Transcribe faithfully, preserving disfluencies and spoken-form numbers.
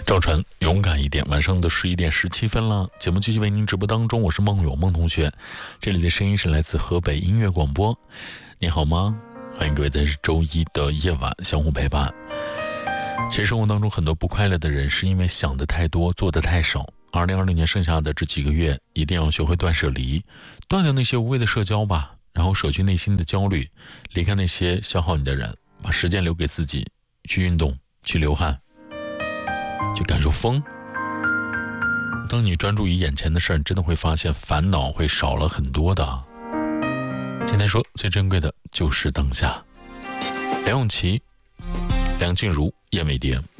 赵晨，勇敢一点。晚上的十一点十七分了，节目继续为您直播当中，我是孟勇孟同学，这里的声音是来自河北音乐广播。你好吗？欢迎各位在周一的夜晚相互陪伴。其实生活当中很多不快乐的人，是因为想的太多，做的太少。二零二零年剩下的这几个月，一定要学会断舍离，断掉那些无谓的社交吧，然后舍去内心的焦虑，离开那些消耗你的人，把时间留给自己，去运动，去流汗，去感受风。当你专注于眼前的事儿，你真的会发现烦恼会少了很多的。今天说最珍贵的就是当下。梁咏琪、梁静茹、叶美蝶。